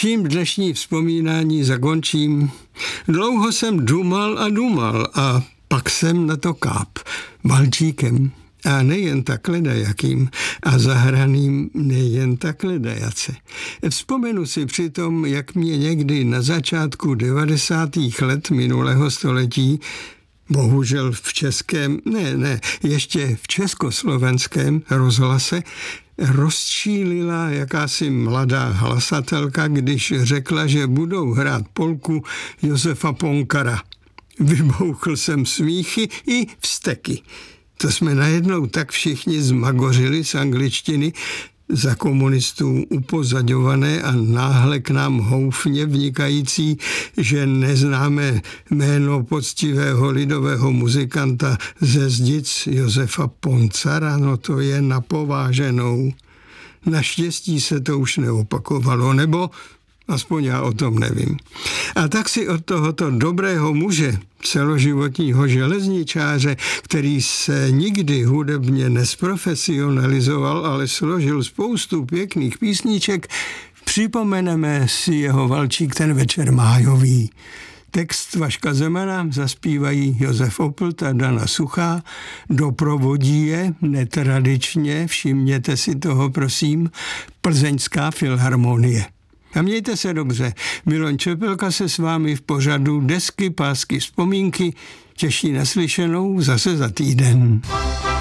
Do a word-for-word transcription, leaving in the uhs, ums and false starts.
Čím dnešní vzpomínání zakončím? Dlouho jsem dumal a dumal a pak jsem na to káp. Valčíkem. A nejen tak ledajakým a zahraným nejen tak ledajace. Vzpomenu si přitom, jak mě někdy na začátku devadesátých let minulého století, bohužel v českém, ne, ne, ještě v československém rozhlase, rozčílila jakási mladá hlasatelka, když řekla, že budou hrát polku Josefa Ponkara. Vybouchl jsem smíchy i vzteky. To jsme najednou tak všichni zmagořili z angličtiny, za komunistů upozaďované a náhle k nám houfně vnikající, že neznáme jméno poctivého lidového muzikanta ze Zdic Josefa Poncara, no to je na pováženou. Naštěstí se to už neopakovalo, nebo aspoň já o tom nevím. A tak si od tohoto dobrého muže, celoživotního železničáře, který se nikdy hudebně nesprofesionalizoval, ale složil spoustu pěkných písniček, připomeneme si jeho Valčík ten večer májový. Text Vaška Zemana zaspívají Josef Oppelt a Dana Suchá, doprovodí je netradičně, všimněte si toho prosím, Plzeňská filharmonie. A mějte se dobře. Milan Čepelka se s vámi v pořadu Desky, pásky, vzpomínky těší naslyšenou zase za týden.